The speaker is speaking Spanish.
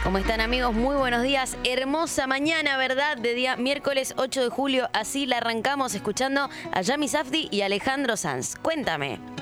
¿Cómo están, amigos? Muy buenos días. Hermosa mañana, ¿verdad? De día miércoles 8 de julio. Así la arrancamos escuchando a Yami Safdie y Alejandro Sanz. Cuéntame.